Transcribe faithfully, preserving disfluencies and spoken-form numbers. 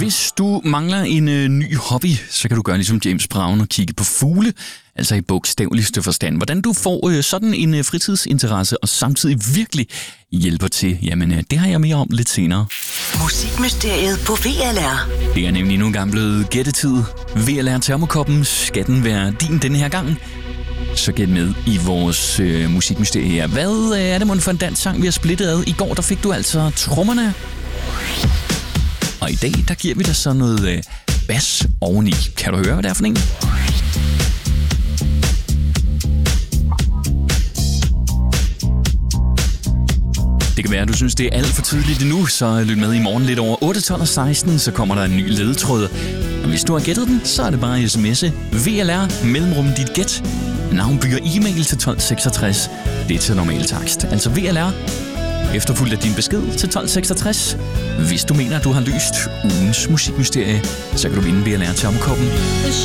Hvis du mangler en øh, ny hobby, så kan du gøre ligesom James Brown og kigge på fugle, altså i bogstaveligste forstand. Hvordan du får øh, sådan en øh, fritidsinteresse og samtidig virkelig hjælper til, jamen øh, det har jeg mere om lidt senere. Musikmysteriet på V L R. Det er nemlig nu engang blevet gættetid. V L R Termokoppen, skal den være din denne her gang? Så gæt med i vores øh, musikmysterie her. Hvad øh, er det mon for en dansk sang, vi har splittet ad? I går der fik du altså trommerne. Og i dag der giver vi dig så noget øh, bas oveni. Kan du høre, hvad det er for en? Det kan være, at du synes, det er alt for tidligt endnu, så lyt med i morgen lidt over otte, tolv og seksten, så kommer der en ny ledetråd. Og hvis du har gættet den, så er det bare sms'e V L R mellemrum dit gæt. Navn bygger e-mail til tolv seksogtres. Det er til normal takst. Altså V L R efterfulgt af din besked til tolv seksogtres. Hvis du mener, at du har løst ugens musikmysterie, så kan du vinde V L R Termokoppen.